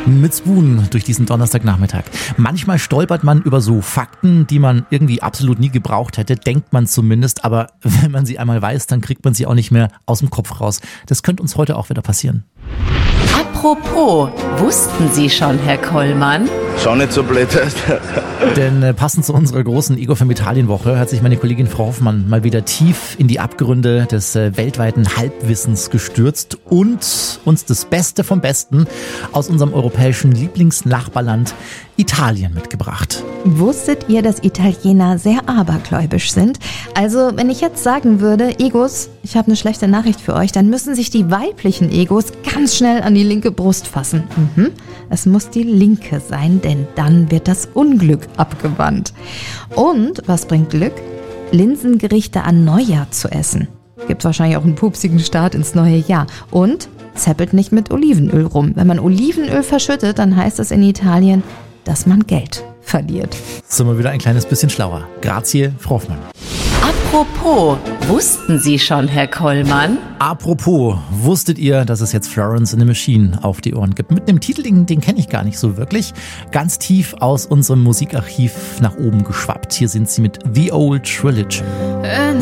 Mit Spoon durch diesen Donnerstagnachmittag. Manchmal stolpert man über so Fakten, die man irgendwie absolut nie gebraucht hätte, denkt man zumindest, aber wenn man sie einmal weiß, dann kriegt man sie auch nicht mehr aus dem Kopf raus. Das könnte uns heute auch wieder passieren. Apropos, wussten Sie schon, Herr Kollmann? Schau nicht so blöd. Denn passend zu unserer großen Ego für Italienwoche hat sich meine Kollegin Frau Hoffmann mal wieder tief in die Abgründe des weltweiten Halbwissens gestürzt und uns das Beste vom Besten aus unserem europäischen Lieblingsnachbarland Italien mitgebracht. Wusstet ihr, dass Italiener sehr abergläubisch sind? Also, wenn ich jetzt sagen würde, Egos, ich habe eine schlechte Nachricht für euch, dann müssen sich die weiblichen Egos ganz schnell an die linke Brust fassen. Es muss die linke sein, denn dann wird das Unglück abgewandt. Und, was bringt Glück? Linsengerichte an Neujahr zu essen. Gibt wahrscheinlich auch einen pupsigen Start ins neue Jahr. Und zeppelt nicht mit Olivenöl rum. Wenn man Olivenöl verschüttet, dann heißt es in Italien, dass man Geld verliert. Sind wir wieder ein kleines bisschen schlauer. Grazie, Frau Hoffmann. Apropos, wussten Sie schon, Herr Kollmann? Apropos, wusstet ihr, dass es jetzt Florence and the Machine auf die Ohren gibt? Mit einem Titel, den kenne ich gar nicht so wirklich. Ganz tief aus unserem Musikarchiv nach oben geschwappt. Hier sind sie mit The Old Trilogy.